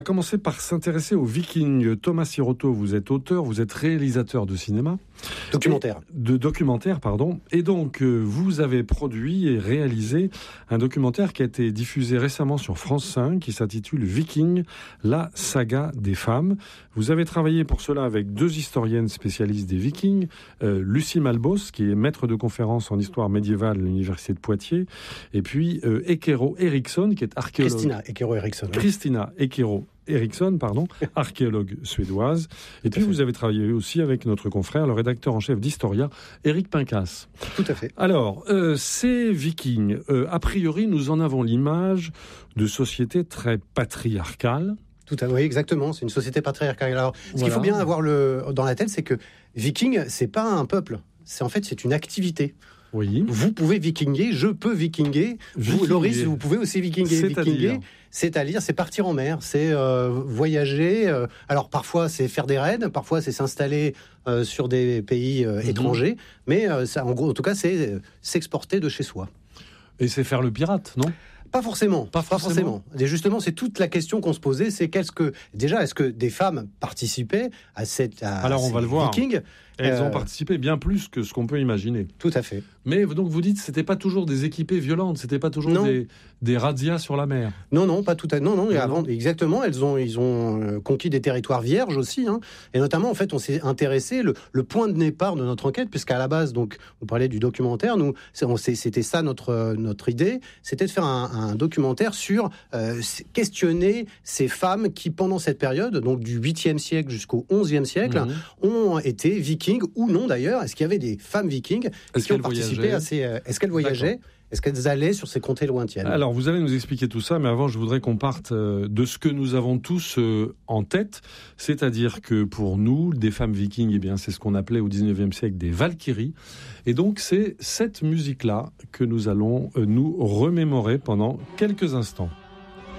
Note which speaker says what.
Speaker 1: On va commencer par s'intéresser aux Vikings. Thomas Siroto, vous êtes auteur, vous êtes réalisateur de cinéma. Documentaire, pardon. Et donc, vous avez produit et réalisé un documentaire qui a été diffusé récemment sur France 5, qui s'intitule Vikings, la saga des femmes. Vous avez travaillé pour cela avec deux historiennes spécialistes des Vikings, Lucie Malbos, qui est maître de conférence en histoire médiévale à l'université de Poitiers, et puis Ekero Eriksson, qui est archéologue. Christina Ekero Eriksson, archéologue suédoise. Et puis vous avez travaillé aussi avec notre confrère, le rédacteur en chef d'Historia, Éric Pincas.
Speaker 2: Tout à fait.
Speaker 1: Alors, ces Vikings, a priori, nous en avons l'image de sociétés très patriarcales.
Speaker 2: Oui, exactement. C'est une société patriarcale. Alors, ce qu'il faut bien avoir dans la tête, c'est que Viking, c'est pas un peuple. C'est une activité.
Speaker 1: Oui.
Speaker 2: Vous pouvez vikinguer, je peux vikinguer. Vous, Loris, vous pouvez aussi vikinguer. Vikinguer, c'est-à-dire, c'est partir en mer, c'est voyager. Alors, parfois, c'est faire des raids, parfois, c'est s'installer sur des pays étrangers. Mais, en gros, en tout cas, c'est s'exporter de chez soi.
Speaker 1: Et c'est faire le pirate, non ?
Speaker 2: Pas forcément. Et justement, c'est toute la question qu'on se posait, c'est est-ce que des femmes participaient à
Speaker 1: Alors, on va le voir.
Speaker 2: Vikings ?
Speaker 1: Elles ont participé bien plus que ce qu'on peut imaginer.
Speaker 2: Tout à fait.
Speaker 1: Mais donc vous dites, c'était pas toujours des équipées violentes, c'était pas toujours des razzias sur la mer.
Speaker 2: Non, pas tout à fait. Non. Avant, exactement, ils ont conquis des territoires vierges aussi, hein. Et notamment, en fait, on s'est intéressé le point de départ de notre enquête, puisqu'à la base, donc, on parlait du documentaire. Nous, c'était ça notre idée, c'était de faire un documentaire sur questionner ces femmes qui, pendant cette période, donc du 8e siècle jusqu'au 11e siècle, ont été vikings ou non d'ailleurs. Est-ce qu'il y avait des femmes vikings qui ont participé à ces... Est-ce qu'elles voyageaient ? Est-ce qu'elles allaient sur ces contrées lointaines ?
Speaker 1: Alors, vous allez nous expliquer tout ça, mais avant, je voudrais qu'on parte de ce que nous avons tous en tête, c'est-à-dire que pour nous, des femmes vikings, c'est ce qu'on appelait au 19e siècle des Valkyries. Et donc, c'est cette musique-là que nous allons nous remémorer pendant quelques instants.